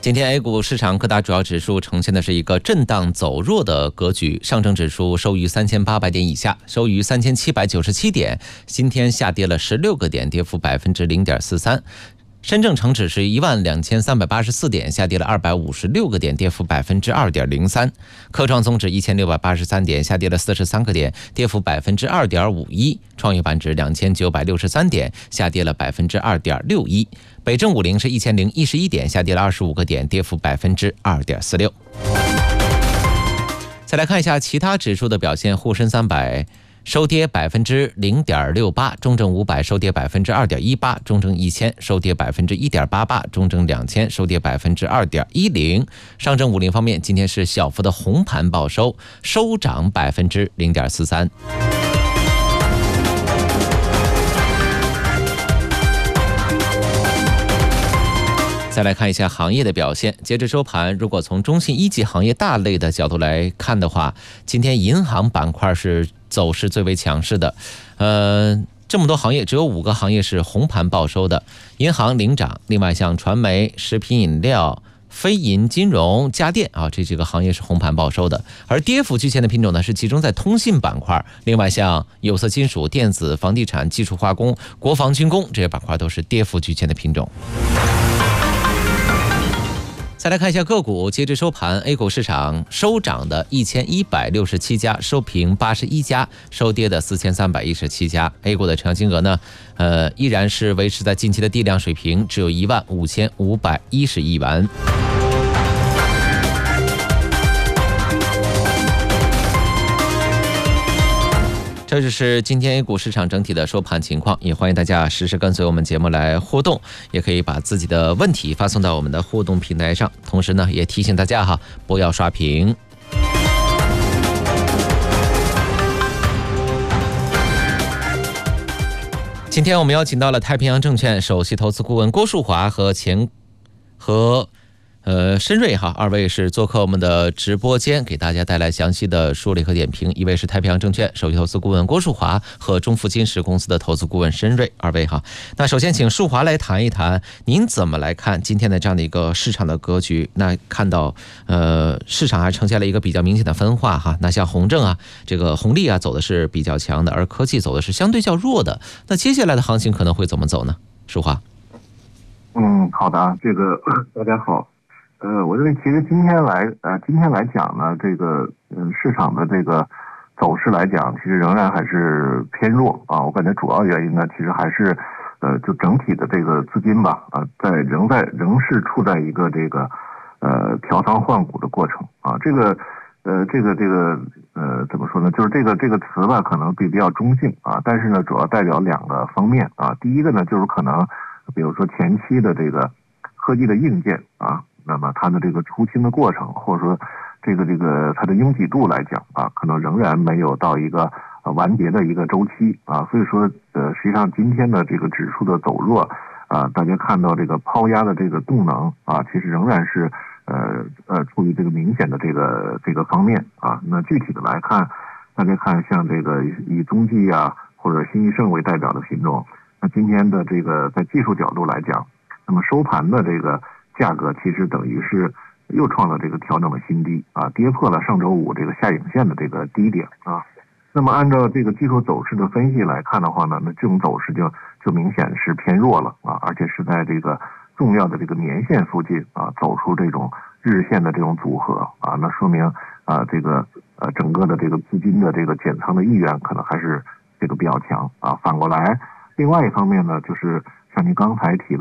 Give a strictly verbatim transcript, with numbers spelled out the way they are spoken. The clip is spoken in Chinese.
今天 A 股市场各大主要指数呈现的是一个震荡走弱的格局，上证指数收于三千八百点以下，收于三千七百九十七点，今天下跌了十六个点，跌幅百分之零点四三。深证成指是一万两千三百八十四点，下跌了二百五十六个点，跌幅百分之二点零三。科创综指一千六百八十三点，下跌了四十三个点，跌幅百分之二点五一。创业板指两千九百六十三点，下跌了百分之二点六一。北证五零是一千零一十一点，下跌了二十五个点，跌幅百分之二点四六。再来看一下其他指数的表现，沪深三百收跌百分之零点六八，中证五百收跌百分之二点一八，中证一千收跌百分之一点八八，中证两千收跌百分之二点一零。上证五零方面，今天是小幅的红盘报收，收涨百分之零点四三。再来看一下行业的表现，截至收盘，如果从中信一级行业大类的角度来看的话，今天银行板块是走势最为强势的，呃，这么多行业只有五个行业是红盘报收的，银行领涨，另外像传媒、食品饮料、非银金融、家电啊，这几个行业是红盘报收的。而跌幅居前的品种呢，是集中在通信板块，另外像有色金属、电子、房地产、技术化工、国防军工这些板块都是跌幅居前的品种。再来看一下个股，截至收盘 A 股市场收涨的一千一百六十七家，收平八十一家，收跌的四千三百一十七家。 A 股的成交金额呢呃，依然是维持在近期的地量水平，只有一万五千五百一十亿元。这就是今天 A 股市场整体的收盘情况，也欢迎大家实时跟随我们节目来互动，也可以把自己的问题发送到我们的互动平台上。同时呢，也提醒大家哈，不要刷屏。今天我们邀请到了太平洋证券首席投资顾问郭树华和钱和呃，申瑞哈，二位是做客我们的直播间，给大家带来详细的梳理和点评。一位是太平洋证券首席投资顾问郭树华和中富金石公司的投资顾问申瑞，二位哈。那首先请树华来谈一谈，您怎么来看今天的这样的一个市场的格局？那看到呃，市场还呈现了一个比较明显的分化哈。那像红证啊，这个红利啊走的是比较强的，而科技走的是相对较弱的。那接下来的行情可能会怎么走呢？树华。 嗯，好的啊，这个大家好。呃，我认为其实今天来呃，今天来讲呢，这个嗯、呃、市场的这个走势来讲，其实仍然还是偏弱啊。我感觉主要原因呢，其实还是呃就整体的这个资金吧啊，在仍在仍是处在一个这个呃调仓换股的过程啊。这个呃这个这个呃怎么说呢？就是这个这个词吧，可能比比较中性啊，但是呢，主要代表两个方面啊。第一个呢，就是可能比如说前期的这个科技的硬件啊。那么它的这个出清的过程，或者说这个这个它的拥挤度来讲啊，可能仍然没有到一个呃完结的一个周期啊，所以说呃实际上今天的这个指数的走弱啊，大家看到这个抛压的这个动能啊，其实仍然是呃呃处于这个明显的这个这个方面啊。那具体的来看，大家看像这个以中纪啊或者新一盛为代表的品种，那今天的这个在技术角度来讲，那么收盘的这个价格其实等于是又创了这个调整的新低啊，跌破了上周五这个下影线的这个低点啊。那么按照这个技术走势的分析来看的话呢，那这种走势就就明显是偏弱了啊，而且是在这个重要的这个年线附近啊走出这种日线的这种组合啊，那说明啊这个呃整个的这个资金的这个减仓的意愿可能还是这个比较强啊。反过来，另外一方面呢，就是像您刚才提的。